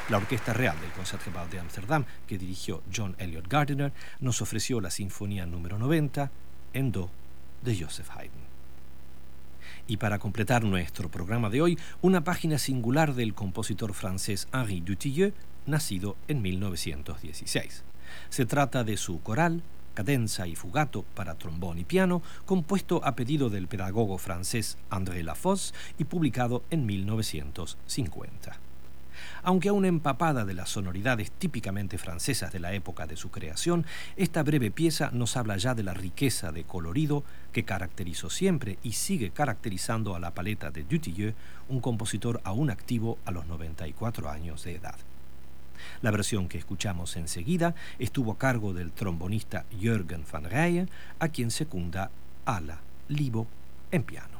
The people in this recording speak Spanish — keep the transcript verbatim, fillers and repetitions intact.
La Orquesta Real del Concertgebouw de Ámsterdam, que dirigió John Eliot Gardiner, nos ofreció la Sinfonía número noventa en Do de Joseph Haydn. Y para completar nuestro programa de hoy, una página singular del compositor francés Henri Dutilleux, nacido en mil novecientos dieciséis. Se trata de su coral, cadenza y fugato para trombón y piano, compuesto a pedido del pedagogo francés André Lafosse y publicado en mil novecientos cincuenta. Aunque aún empapada de las sonoridades típicamente francesas de la época de su creación, esta breve pieza nos habla ya de la riqueza de colorido que caracterizó siempre y sigue caracterizando a la paleta de Dutilleux, un compositor aún activo a los noventa y cuatro años de edad. La versión que escuchamos enseguida estuvo a cargo del trombonista Jürgen van Rijen, a quien secunda Ala Libo en piano.